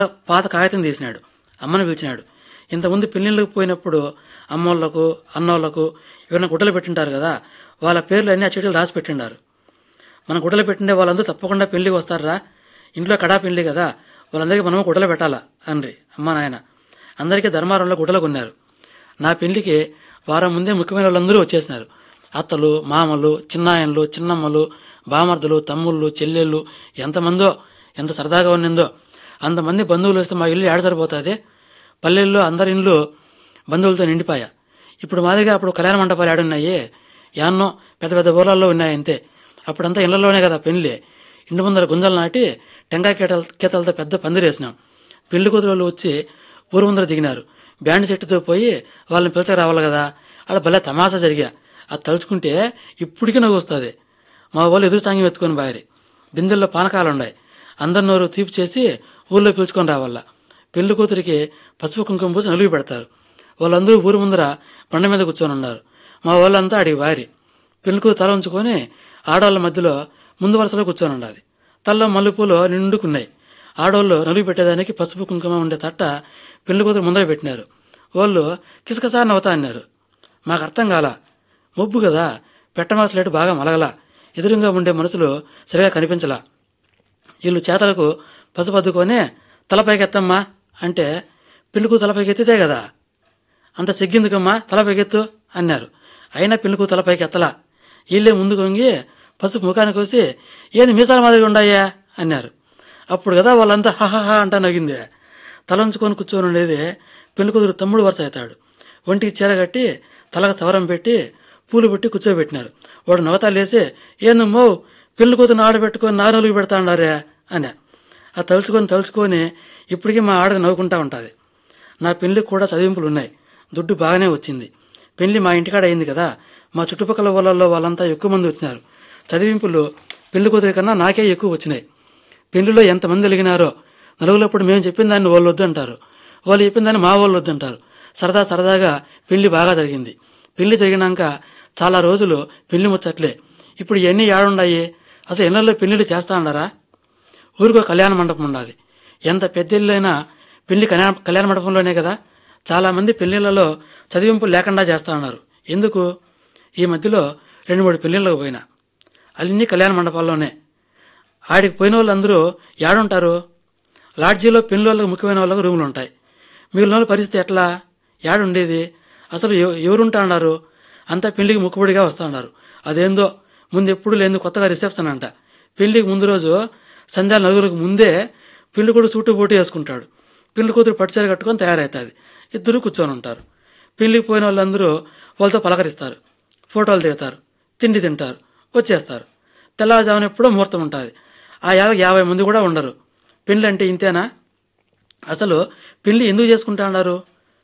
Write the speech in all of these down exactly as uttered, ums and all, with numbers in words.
పాత కాగితం తీసినాడు. అమ్మని పిలిచినాడు. ఇంతకుముందు పెళ్లిళ్ళకు పోయినప్పుడు అమ్మోళ్లకు అన్నోళ్లకు ఎవరైనా గుడ్డలు పెట్టింటారు కదా, వాళ్ళ పేర్లు అన్ని ఆ చీటీలు రాసి పెట్టిండారు. మన గుడ్డలు పెట్టిండే వాళ్ళందరూ తప్పకుండా పెళ్లికి వస్తారా, ఇంట్లో కడా పెళ్లి కదా, వాళ్ళందరికీ మనము గుడ్డలు పెట్టాలా అండ్రి అమ్మ నాయన. అందరికీ ధర్మారంలో గుడ్డలు కొన్నారు. నా పెళ్లికి వారం ముందే ముఖ్యమైన వాళ్ళందరూ వచ్చేసినారు. అత్తలు, మామలు, చిన్నాయన్లు, చిన్నమ్మలు, బామర్దులు, తమ్ముళ్ళు, చెల్లెళ్ళు, ఎంతమందో, ఎంత సరదాగా ఉన్నిందో. అంతమంది బంధువులు వస్తే మా ఇల్లు ఏడ సరిపోతుంది. పల్లెల్లో అందరి ఇండ్లు బంధువులతో నిండిపాయా. ఇప్పుడు మాదిరిగా అప్పుడు కళ్యాణ మండపాలు ఏడున్నాయి, యాన్నో పెద్ద పెద్ద ఊర్లలో ఉన్నాయి అంతే. అప్పుడంతా ఇళ్లలోనే కదా పెళ్లి. ఇంటి ముందర గుంజలు నాటి టెంకాయ కేటల కేతలతో పెద్ద పందిరేసినాం. పెళ్లి కూతురు వచ్చి ఊరు ముందర దిగినారు. బ్యాండ్ సెట్టుతో పోయి వాళ్ళని పిలిచక రావాలి కదా, అలా భలే తమాషా జరిగా. అది తలుచుకుంటే ఇప్పటికీ నవ్వు వస్తుంది. మా వాళ్ళు ఎదురు సాంగ్యం ఎత్తుకొని బారి బిందెల్లో పానకాలున్నాయి. అందరి నోరు తీపి చేసి ఊళ్ళో పిలుచుకొని రావాలా. పెళ్లి కూతురికి పసుపు కుంకుమ పూసి నలుగు పెడతారు. వాళ్ళందరూ ఊరు ముందర బండ మీద కూర్చొని ఉన్నారు. మా వాళ్ళంతా అడిగి వారి పెళ్లి కూతురు తల ఉంచుకొని ఆడవాళ్ళ మధ్యలో ముందు వరుసలో కూర్చొని ఉండాలి. తల్లో మల్లెపూలు నిండుకున్నాయి. ఆడవాళ్ళు నలుగు పెట్టేదానికి పసుపు కుంకుమ ఉండే తట్ట పెళ్లి కూతురు ముందర పెట్టినారు. వాళ్ళు కిసకసా నవ్వుతా అన్నారు. మాకు అర్థం కాల. మొబ్బు కదా, పెట్టమాసలేటు బాగా మలగల, ఎదురుగా ఉండే మనుషులు సరిగా కనిపించలా. వీళ్ళు చేతలకు పసుపు అద్దుకొని తలపైకి ఎత్తమ్మా అంటే పెళ్లికు తలపైకి ఎత్తితే కదా, అంత సిగ్గిందుకమ్మా తలపైకెత్తు అన్నారు. అయినా పెళ్లికు తలపైకి ఎత్తలా. వీళ్ళే ముందుకు వంగి పసుపు ముఖానికి కోసి ఏంది మీసాల మాదిరిగా ఉండాయా అన్నారు. అప్పుడు కదా వాళ్ళంతా హహహా అంటా నవ్వింది. తలంచుకొని కూర్చొని ఉండేది పెళ్లి కూతురు తమ్ముడు వరుస అవుతాడు. ఒంటికి చీర కట్టి తలకు సవరం పెట్టి పూలు పెట్టి కూర్చోబెట్టినారు. వాడు నవతాలేసి ఏందమ్మో పెళ్లి కూతురు ఆడబెట్టుకొని నారులుగు పెడతా ఉండారే అని. అది తలుచుకొని తలుచుకొని ఇప్పటికీ మా ఆడది నవ్వుకుంటా ఉంటుంది. నా పెళ్లికి కూడా చదివింపులు ఉన్నాయి. దుడ్డు బాగానే వచ్చింది. పెళ్లి మా ఇంటికాడ అయింది కదా, మా చుట్టుపక్కల వాళ్ళల్లో వాళ్ళంతా ఎక్కువ మంది వచ్చినారు. చదివింపులు పెళ్లి కూతురి కన్నా నాకే ఎక్కువ వచ్చినాయి. పెళ్లిలో ఎంతమంది వెలిగినారో. నలుగులప్పుడు మేము చెప్పిన దాన్ని వాళ్ళు వద్దంటారు, వాళ్ళు చెప్పిన దాన్ని మా వాళ్ళు వద్దంటారు. సరదా సరదాగా పెళ్లి బాగా జరిగింది. పెళ్లి జరిగినాక చాలా రోజులు పెళ్లి ముచ్చట్లే. ఇప్పుడు ఇవన్నీ ఏడుండాయి? అసలు ఎన్నెల్లో పెళ్లిళ్ళు చేస్తా ఉండారా? ఊరికో కళ్యాణ మండపం ఉండాలి. ఎంత పెద్ద ఇల్లైనా పెళ్లి కళ్యాణ కళ్యాణ మండపంలోనే కదా. చాలా మంది పెళ్లిళ్లలో చదివింపులు లేకుండా చేస్తా ఉన్నారు. ఎందుకు? ఈ మధ్యలో రెండు మూడు పెళ్లిళ్ళకు పోయినా, అన్ని కళ్యాణ మండపాల్లోనే. ఆడికి పోయిన వాళ్ళందరూ ఏడుంటారు? లాడ్జీలో పెళ్లి వాళ్ళకు ముఖ్యమైన వాళ్ళకు రూములు ఉంటాయి. మిగిలిన వాళ్ళ పరిస్థితి ఎట్లా? ఏడుండేది? అసలు ఎవరుంటా ఉన్నారు? అంతా పెళ్లికి ముక్కుబడిగా వస్తూ ఉన్నారు. అదేందో ముందు ఎప్పుడు లేదు కొత్తగా రిసెప్షన్ అంట. పెళ్లికి ముందు రోజు సంధ్యాల నలుగురికి ముందే పెళ్లి కూడా సూటు బూటు వేసుకుంటాడు. పెళ్లి కూతురు పట్టుచీర కట్టుకొని తయారవుతుంది. ఇద్దరు కూర్చొని ఉంటారు. పెళ్లికి పోయిన వాళ్ళందరూ వాళ్ళతో పలకరిస్తారు, ఫోటోలు దిగుతారు, తిండి తింటారు, వచ్చేస్తారు. తెల్లవారుజామున ఎప్పుడో ముహూర్తం ఉంటుంది. ఆ యాభై యాభై మంది కూడా ఉండరు. పెళ్లి అంటే ఇంతేనా? అసలు పెళ్లి ఎందుకు చేసుకుంటా ఉన్నారు?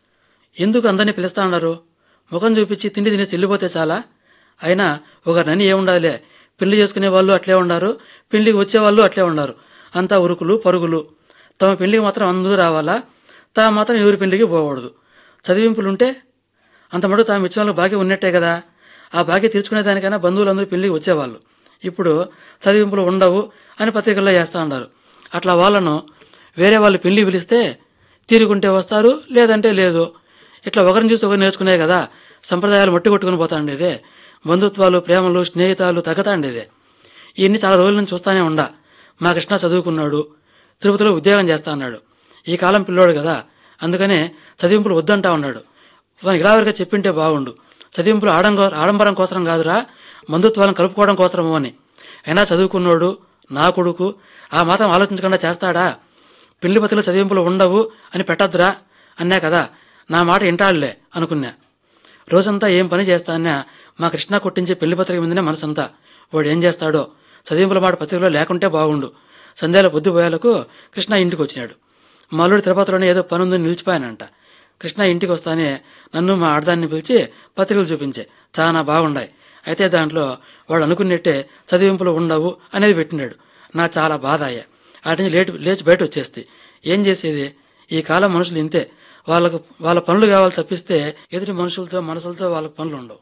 ఎందుకు అందరినీ పిలుస్తా ఉన్నారు? ముఖం చూపించి తిండి తినేసి వెళ్ళిపోతే చాలా. అయినా ఒక నని ఏముండాలిలే, పెళ్లి చేసుకునే వాళ్ళు అట్లే ఉండారు, పెళ్లికి వచ్చే వాళ్ళు అట్లే ఉన్నారు. అంతా ఉరుకులు పరుగులు. తమ పెళ్లికి మాత్రం అందరూ రావాలా, తాము మాత్రం ఎవరి పెళ్లికి పోకూడదు. చదివింపులుంటే అంత మటుకు తాము ఇచ్చిన వాళ్ళకి బాకీ ఉన్నట్టే కదా. ఆ బాకీ తీర్చుకునేదానికైనా బంధువులందరూ పెళ్లికి వచ్చేవాళ్ళు. ఇప్పుడు చదివింపులు ఉండవు అని పత్రికల్లో చేస్తూ ఉన్నారు. అట్లా వాళ్ళను వేరే వాళ్ళు పెళ్లి పిలిస్తే తీరుకుంటే వస్తారు, లేదంటే లేదు. ఇట్లా ఒకరిని చూసి ఒకరు నేర్చుకునే కదా సంప్రదాయాలు మట్టి కొట్టుకుని పోతా ఉండేదే. బంధుత్వాలు, ప్రేమలు, స్నేహితాలు తగ్గతా ఉండేదే. ఇవన్నీ చాలా రోజుల నుంచి చూస్తానే ఉండా. మా కృష్ణ చదువుకున్నాడు, తిరుపతిలో ఉద్యోగం చేస్తా అన్నాడు. ఈ కాలం పిల్లోడు కదా, అందుకనే చదివింపులు వద్దంటా ఉన్నాడు. వానికి ఇలా వరకే చెప్పింటే బాగుండు. చదివింపులు ఆడంగ ఆడంబరం కోసరం కాదురా, బంధుత్వాలను కలుపుకోవడం కోసరము అని. అయినా చదువుకున్నాడు నా కొడుకు ఆ మాత్రం ఆలోచించకుండా చేస్తాడా? పెళ్లి పత్రికలో చదివింపులు ఉండవు అని పెట్టద్దురా అన్నా కదా. నా మాట ఇంటాళ్లే అనుకున్నా. రోజంతా ఏం పని చేస్తానా మా కృష్ణ కొట్టించే పెళ్లి పత్రిక మీదనే మనసంతా. వాడు ఏం చేస్తాడో. చదివింపుల మాట పత్రికలో లేకుంటే బాగుండు. సంధ్యాల పొద్దు పోయేలకు కృష్ణ ఇంటికి వచ్చినాడు. మా అల్లుడు తిరుపతిలోనే ఏదో పనుందని నిలిచిపోయానంట. కృష్ణ ఇంటికి వస్తానే నన్ను మా ఆడదాన్ని పిలిచి పత్రికలు చూపించే చాలా బాగుండాయి. అయితే దాంట్లో వాడు అనుకున్నట్టే చదివింపులు ఉండవు అనేది పెట్టినాడు. నా చాలా బాధ అయ్యా. వాటి నుంచి లేటు లేచి బయట వచ్చేస్తే ఏం చేసేది? ఈ కాలం మనుషులు ఇంతే. వాళ్ళకు వాళ్ళ పనులు కావాలి తప్పిస్తే ఎదుటి మనుషులతో మనసులతో వాళ్ళకు పనులు ఉండవు.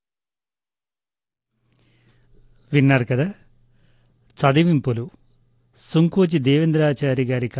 విన్నారు కదా, చదివింపులు సుంకోజి దేవేంద్రాచారి గారి